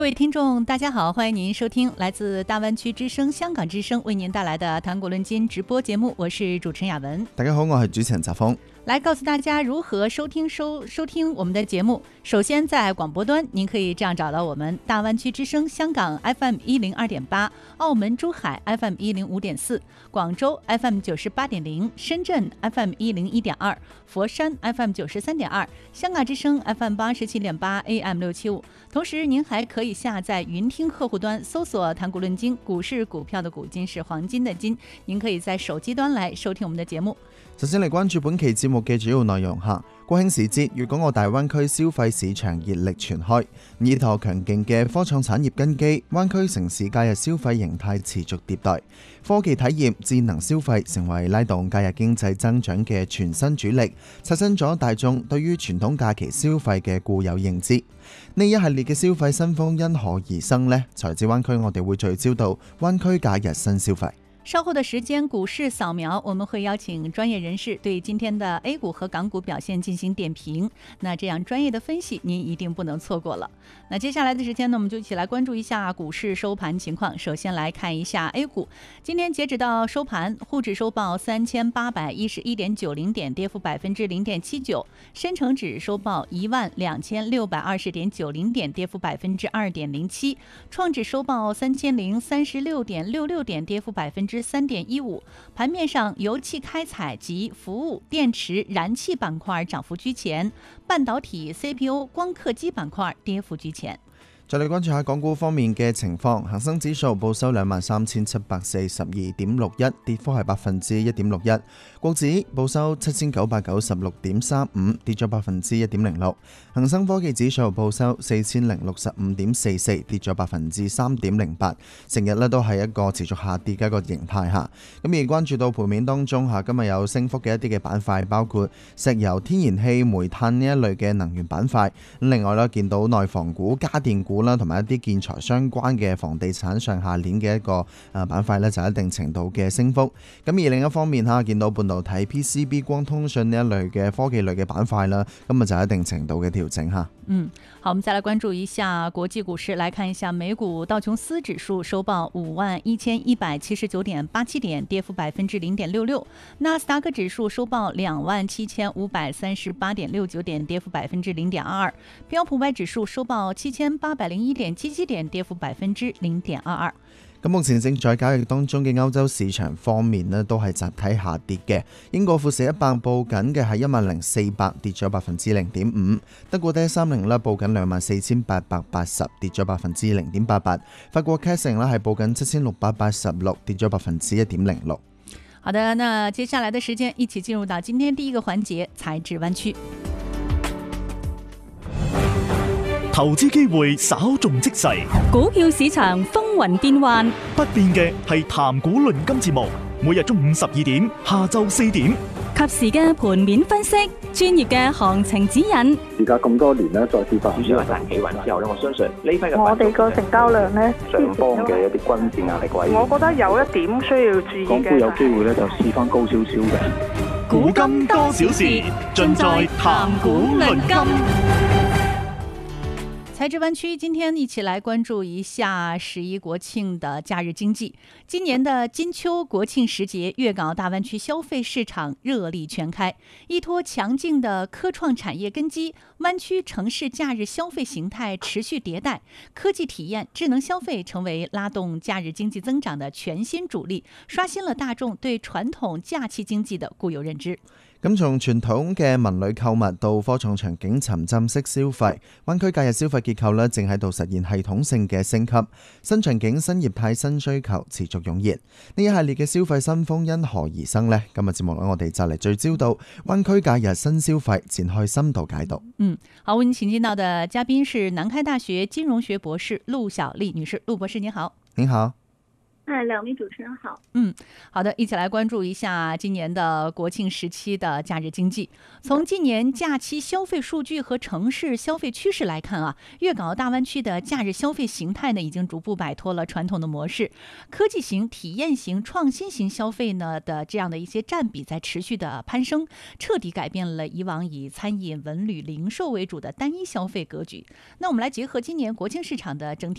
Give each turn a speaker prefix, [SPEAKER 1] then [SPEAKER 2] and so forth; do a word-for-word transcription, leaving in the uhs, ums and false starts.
[SPEAKER 1] 各位听众大家好，欢迎您收听来自大湾区之声香港之声为您带来的谈古论今直播节目，我是主持人雅文。
[SPEAKER 2] 大家好，我是主持人泽峰，
[SPEAKER 1] 来告诉大家如何收听收收听我们的节目。首先在广播端您可以这样找到我们：大湾区之声香港 F M 一零二点八，澳门珠海 F M 一零五点四，广州 F M 九十八点零，深圳 F M 一零一点二，佛山 F M 九十三点二，香港之声 F M 八十七点八 A M 六七五。同时您还可以下载云听客户端，搜索谈股论金，股市股票的股，金是黄金的金，您可以在手機端來收聽我們的節目。
[SPEAKER 2] 首先嚟關注本期節目嘅主要內容下，國慶時節，粵港澳大灣區消費市場熱力全開，依託強勁嘅科創產業根基，灣區城市假日消費形態持續迭代，科技體驗、智能消費成為拉動假日經濟增長嘅全新主力，刷新咗大眾對於傳統假期消費嘅固有認知。呢一系列嘅消費新風因何而生呢？財智灣區我哋會聚焦到灣區假日新消費。
[SPEAKER 1] 稍後的時間股市掃描，我們會邀請專業人士對今天的 A 股和港股表現進行點評。那這樣專業的分析，您一定不能錯過了。那接下來的時間呢，我們就一起來關注一下股市收盤情況。首先來看一下 A 股，今天截止到收盤，滬指收報三千八百一十一點九零點，跌幅百分之零點七九；深成指收報一萬兩千六百二十點九零點，跌幅百分之二點零七；創指收報三千零三十六點六六點，跌幅百分之三點一五。盤面上，油氣開採及服務、電池、燃氣板塊漲幅居前，半導體、C P U、光刻機板塊跌幅居前。
[SPEAKER 2] 再嚟關注下港股方面嘅情況，恒生指數報收兩萬三千七百四十二點六一，跌幅係百分之一點六一。國指報收七千九百九十六點三五，跌咗百分之一點零六。恒生科技指數報收四千零六十五點四四，跌咗百分之三點零八。成日咧都係一個持續下跌嘅一個形態下。咁而關注到盤面當中下，今日有升幅嘅一啲嘅板塊，包括石油、天然氣、煤炭呢一類嘅能源板塊。咁另外咧見到內房股、家電股啦，同埋一啲建材相關嘅房地產上下鏈嘅一個誒板塊咧，就有一定程度嘅升幅。咁而另一方面嚇，見到半導體、P C B、光通訊呢一類嘅科技類嘅板塊啦，咁啊就有一定程度嘅調整嚇。
[SPEAKER 1] 嗯，好，我們再來關注一下國際股市，來看一下美股道瓊斯指數收報五萬一千一百七十九點八七點，跌幅百分之零點六六；納斯達克指數收報兩萬七千五百三十八點六九點，跌幅百分之零點二二；標普五百指數收報七千八百零一點七七點，跌幅百分之零點二二。
[SPEAKER 2] 咁目前正在交易當中嘅歐洲市場方面呢，都係集體下跌嘅。英國富時一百報緊嘅係一萬零四百，跌咗百分之零點五。德國 D 三十呢報緊兩萬四千八百八十，跌咗百分之零點八八。法國 C A C 呢係報緊七千六百八十六，跌咗百分之一點零六。
[SPEAKER 1] 好的，那接下來的時間一起進入到今天第一個環節財智灣區。
[SPEAKER 3] 投資機會稍縱即逝，
[SPEAKER 4] 股票市場風雲變幻，
[SPEAKER 3] 不變嘅係談股論金節目，每日中午十二點，下晝四點，
[SPEAKER 4] 及時嘅盤面分析，專業嘅行情指引。
[SPEAKER 5] 而家咁多年咧，再次發
[SPEAKER 6] 主要係大企穩之後咧，我相信呢批嘅
[SPEAKER 7] 我哋個成交量咧，
[SPEAKER 5] 上方嘅一啲均線壓力位，
[SPEAKER 7] 我覺得有一點需要注意嘅。
[SPEAKER 5] 港股有機會咧就試翻高少少嘅。
[SPEAKER 3] 古今多少事，盡在談股論金。
[SPEAKER 1] 財智灣區今天一起來關注一下十一國慶的假日經濟。今年的金秋國慶時節，粵港澳大灣區消費市場熱力全開，依託強勁的科創產業根基，灣區城市假日消費形態持續迭代，科技體驗、智能消費成為拉動假日經濟增長的全新主力，刷新了大眾對傳統假期經濟的固有認知。
[SPEAKER 2] 咁從傳統嘅文旅購物到科創場景沉浸式消費，灣區假日消費結構咧正喺度實現系統性嘅升級，新場景、新業態、新需求持續湧現。呢一系列嘅消費新風因何而生呢？今日節目我哋就嚟聚焦到灣區假日新消費，展開深度解讀。
[SPEAKER 1] 嗯，好，為您請進到的嘉賓是南開大學金融學博士陸小麗女士。陸博士您好。
[SPEAKER 2] 您好。
[SPEAKER 8] 嗨，两位主持人好。
[SPEAKER 1] 嗯，好的，一起来关注一下今年的国庆时期的假日经济。从今年假期消费数据和城市消费趋势来看啊，粤港澳大湾区的假日消费形态呢，已经逐步摆脱了传统的模式，科技型、体验型、创新型消费呢的这样的一些占比在持续的攀升，彻底改变了以往以餐饮、文旅、零售为主的单一消费格局。那我们来结合今年国庆市场的整体